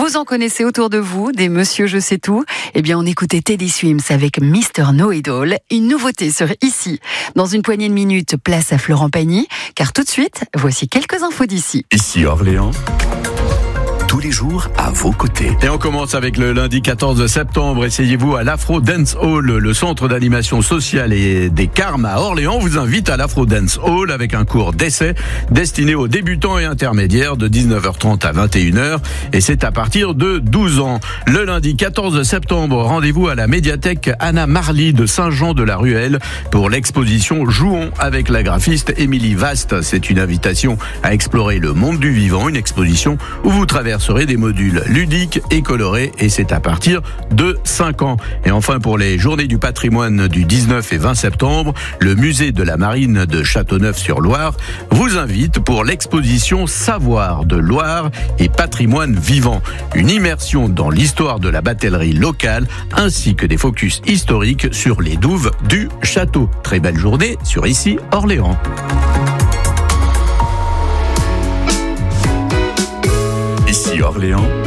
Vous en connaissez autour de vous, des Monsieur Je sais tout. Eh bien, on écoutait Teddy Swims avec Mr. Know-It-All. Une nouveauté sur Ici. Dans une poignée de minutes, place à Florent Pagny. Car tout de suite, voici quelques infos d'ici. Ici Orléans. Tous les jours à vos côtés. Et on commence avec le lundi 14 septembre. Essayez-vous à l'Afro Dance Hall, le centre d'animation sociale et des Carmes à Orléans vous invite à l'Afro Dance Hall avec un cours d'essai destiné aux débutants et intermédiaires de 19h30 à 21h. Et c'est à partir de 12 ans. Le lundi 14 septembre, rendez-vous à la médiathèque Anna Marly de Saint-Jean-de-la-Ruelle pour l'exposition Jouons avec la graphiste Émilie Vaste. C'est une invitation à explorer le monde du vivant, une exposition où vous traversez des modules ludiques et colorés et c'est à partir de 5 ans. Et enfin pour les journées du patrimoine du 19 et 20 septembre, le musée de la marine de Châteauneuf-sur-Loire vous invite pour l'exposition Savoir de Loire et patrimoine vivant. Une immersion dans l'histoire de la batellerie locale ainsi que des focus historiques sur les douves du château. Très belle journée sur Ici Orléans. Ici Orléans.